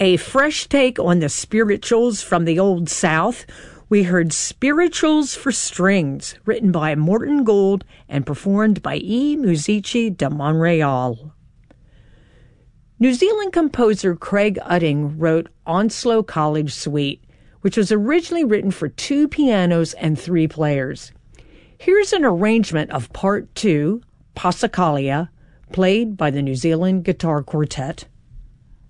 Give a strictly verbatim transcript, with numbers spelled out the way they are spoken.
A fresh take on the spirituals from the Old South. We heard Spirituals for Strings, written by Morton Gould and performed by E. Musici de Montreal. New Zealand composer Craig Utting wrote Onslow College Suite, which was originally written for two pianos and three players. Here's an arrangement of Part two, Passacaglia, played by the New Zealand Guitar Quartet.